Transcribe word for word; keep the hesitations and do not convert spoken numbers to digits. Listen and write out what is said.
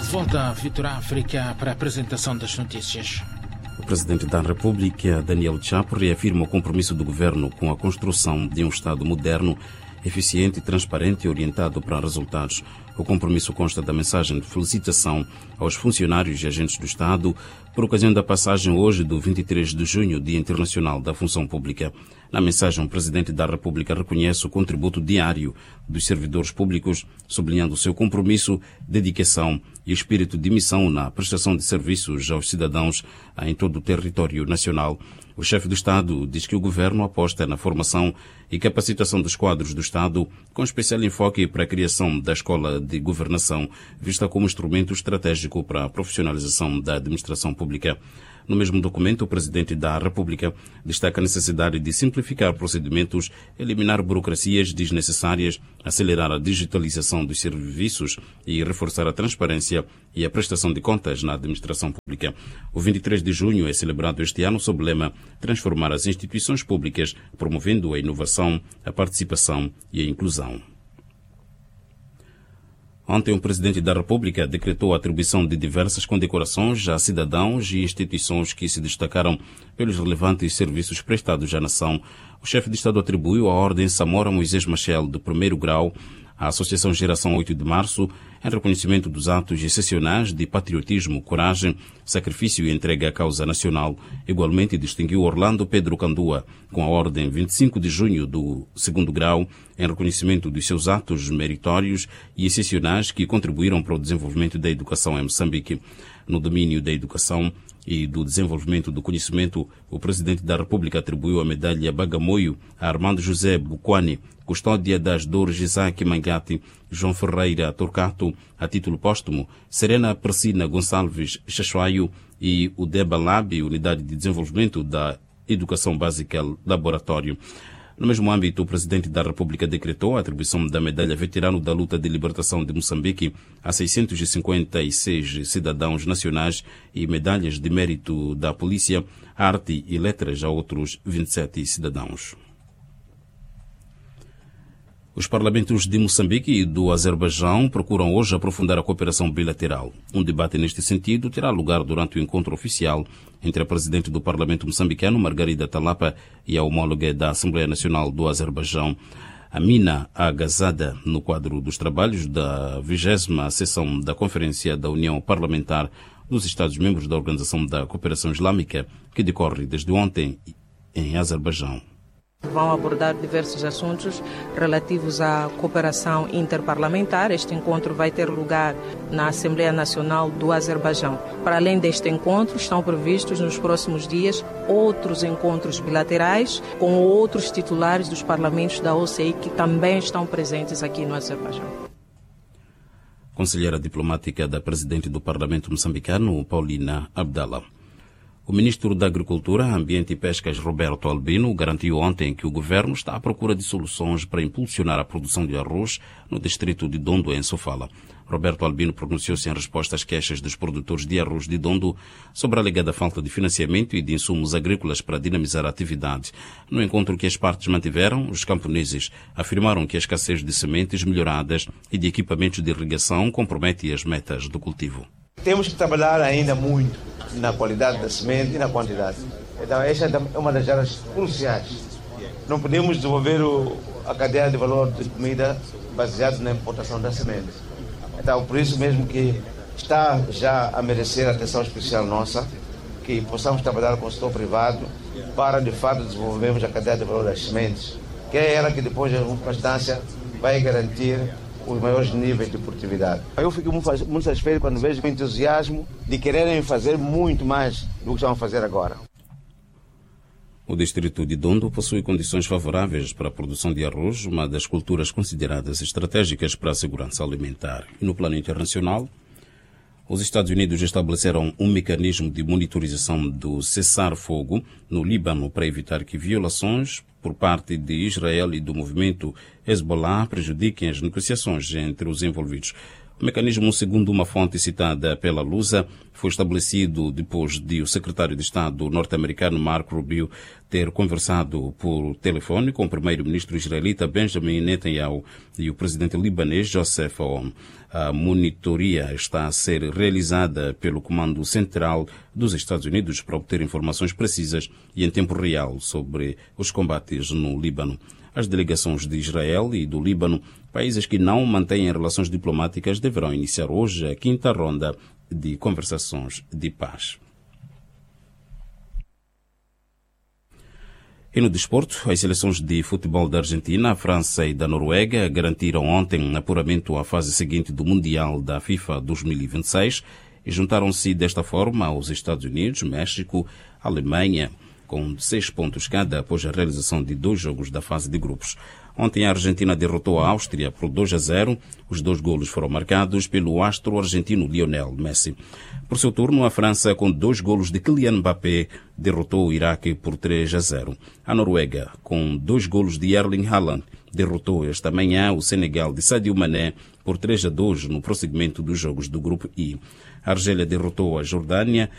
volta a Vitor África para a apresentação das notícias. O Presidente da República, Daniel Chapo, reafirma o compromisso do governo com a construção de um Estado moderno, eficiente, transparente e orientado para resultados. O compromisso consta da mensagem de felicitação aos funcionários e agentes do Estado por ocasião da passagem hoje do vinte e três de junho, Dia Internacional da Função Pública. Na mensagem, o Presidente da República reconhece o contributo diário dos servidores públicos, sublinhando o seu compromisso, dedicação e espírito de missão na prestação de serviços aos cidadãos em todo o território nacional. O chefe do Estado diz que o governo aposta na formação e capacitação dos quadros do Estado, com especial enfoque para a criação da Escola de Governação, vista como instrumento estratégico para a profissionalização da administração pública. No mesmo documento, o Presidente da República destaca a necessidade de simplificar procedimentos, eliminar burocracias desnecessárias, acelerar a digitalização dos serviços e reforçar a transparência e a prestação de contas na administração pública. O vinte e três de junho é celebrado este ano sob o lema Transformar as instituições públicas, promovendo a inovação, a participação e a inclusão. Ontem, o Presidente da República decretou a atribuição de diversas condecorações a cidadãos e instituições que se destacaram pelos relevantes serviços prestados à nação. O chefe de Estado atribuiu a Ordem Samora Moisés Machel, de primeiro grau, à Associação Geração oito de Março, em reconhecimento dos atos excepcionais de patriotismo, coragem, sacrifício e entrega à causa nacional. Igualmente distinguiu Orlando Pedro Candua, com a Ordem vinte e cinco de junho do segundo grau, em reconhecimento dos seus atos meritórios e excepcionais que contribuíram para o desenvolvimento da educação em Moçambique. No domínio da educação e do desenvolvimento do conhecimento, o Presidente da República atribuiu a medalha Bagamoio a Armando José Bukwani, custódia das dores Isaac Mangati, João Ferreira Torcato, a título póstumo, Serena Persina Gonçalves Chachoaio e o Deba Lab, Unidade de Desenvolvimento da Educação Básica Laboratório. No mesmo âmbito, o Presidente da República decretou a atribuição da medalha Veterano da Luta de Libertação de Moçambique a seiscentos e cinquenta e seis cidadãos nacionais e medalhas de mérito da Polícia, Arte e Letras a outros vinte e sete cidadãos. Os parlamentos de Moçambique e do Azerbaijão procuram hoje aprofundar a cooperação bilateral. Um debate neste sentido terá lugar durante o encontro oficial entre a Presidente do Parlamento moçambicano, Margarida Talapa, e a homóloga da Assembleia Nacional do Azerbaijão, Amina Agazada, no quadro dos trabalhos da vigésima sessão da Conferência da União Parlamentar dos Estados-membros da Organização da Cooperação Islâmica, que decorre desde ontem em Azerbaijão. Vão abordar diversos assuntos relativos à cooperação interparlamentar. Este encontro vai ter lugar na Assembleia Nacional do Azerbaijão. Para além deste encontro, estão previstos nos próximos dias outros encontros bilaterais com outros titulares dos parlamentos da O C I que também estão presentes aqui no Azerbaijão. Conselheira diplomática da Presidente do Parlamento moçambicano, Paulina Abdallah. O ministro da Agricultura, Ambiente e Pescas, Roberto Albino, garantiu ontem que o governo está à procura de soluções para impulsionar a produção de arroz no distrito de Dondo, em Sofala. Roberto Albino pronunciou-se em resposta às queixas dos produtores de arroz de Dondo sobre a alegada falta de financiamento e de insumos agrícolas para dinamizar a atividade. No encontro que as partes mantiveram, os camponeses afirmaram que a escassez de sementes melhoradas e de equipamentos de irrigação compromete as metas do cultivo. Temos que trabalhar ainda muito na qualidade da semente e na quantidade. Então, esta é uma das áreas cruciais. Não podemos desenvolver o, a cadeia de valor de comida baseada na importação da semente. Então, por isso mesmo que está já a merecer atenção especial nossa, que possamos trabalhar com o setor privado para, de fato, desenvolvermos a cadeia de valor das sementes, que é ela que depois, em última instância, vai garantir os maiores níveis de produtividade. Eu fico muito satisfeito quando vejo o entusiasmo de quererem fazer muito mais do que estão a fazer agora. O distrito de Dondo possui condições favoráveis para a produção de arroz, uma das culturas consideradas estratégicas para a segurança alimentar. E no plano internacional, os Estados Unidos estabeleceram um mecanismo de monitorização do cessar-fogo no Líbano para evitar que violações por parte de Israel e do movimento Hezbollah prejudiquem as negociações entre os envolvidos. O mecanismo, segundo uma fonte citada pela Lusa, foi estabelecido depois de o secretário de Estado norte-americano Marco Rubio ter conversado por telefone com o primeiro-ministro israelita Benjamin Netanyahu e o presidente libanês Joseph Aoun. A monitoria está a ser realizada pelo Comando Central dos Estados Unidos para obter informações precisas e em tempo real sobre os combates no Líbano. As delegações de Israel e do Líbano, países que não mantêm relações diplomáticas, deverão iniciar hoje a quinta ronda de conversações de paz. E no desporto, as seleções de futebol da Argentina, França e da Noruega garantiram ontem apuramento à fase seguinte do Mundial da FIFA dois mil e vinte e seis e juntaram-se desta forma aos Estados Unidos, México, Alemanha, com seis pontos cada após a realização de dois jogos da fase de grupos. Ontem a Argentina derrotou a Áustria por dois a zero. Os dois golos foram marcados pelo astro argentino Lionel Messi. Por seu turno, a França, com dois golos de Kylian Mbappé, derrotou o Iraque por três a zero. A Noruega, com dois golos de Erling Haaland, derrotou esta manhã o Senegal de Sadio Mané por três a dois no prosseguimento dos jogos do Grupo I. A Argélia derrotou a Jordânia